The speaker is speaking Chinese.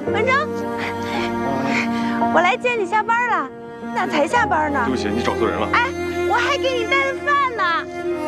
文征，我来接你下班了，咋才下班呢？ 对不起，你找错人了。 哎，我还给你带了饭呢。